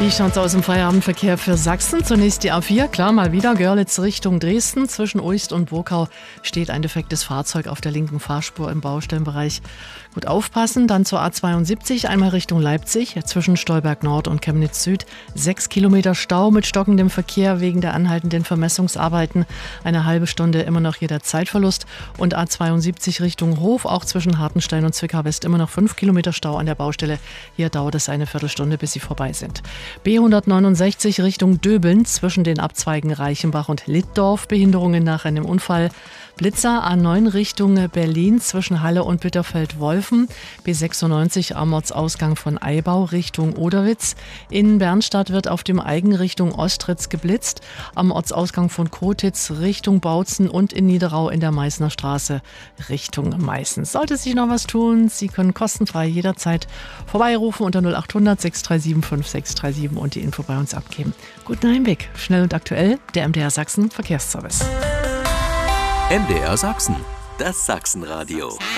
Wie schaut's aus im Feierabendverkehr für Sachsen? Zunächst die A4, klar, mal wieder Görlitz Richtung Dresden. Zwischen Uist und Burkau steht ein defektes Fahrzeug auf der linken Fahrspur im Baustellenbereich. Gut aufpassen, dann zur A72, einmal Richtung Leipzig, zwischen Stolberg Nord und Chemnitz Süd. 6 Kilometer Stau mit stockendem Verkehr wegen der anhaltenden Vermessungsarbeiten. Eine halbe Stunde immer noch hier der Zeitverlust. Und A72 Richtung Hof, auch zwischen Hartenstein und Zwickau West immer noch 5 Kilometer Stau an der Baustelle. Hier dauert es eine Viertelstunde, bis sie vorbei sind. B169 Richtung Döbeln zwischen den Abzweigen Reichenbach und Littdorf. Behinderungen nach einem Unfall. Blitzer A9 Richtung Berlin zwischen Halle und Bitterfeld-Wolfen. B96 am Ortsausgang von Eibau Richtung Oderwitz. In Bernstadt wird auf dem Eigen Richtung Ostritz geblitzt. Am Ortsausgang von Kotitz Richtung Bautzen und in Niederau in der Meißner Straße Richtung Meißen. Sollte sich noch was tun, Sie können kostenfrei jederzeit vorbeirufen unter 0800 637 5637 und die Info bei uns abgeben. Guten Heimweg, schnell und aktuell, der MDR Sachsen Verkehrsservice. MDR Sachsen, das Sachsenradio.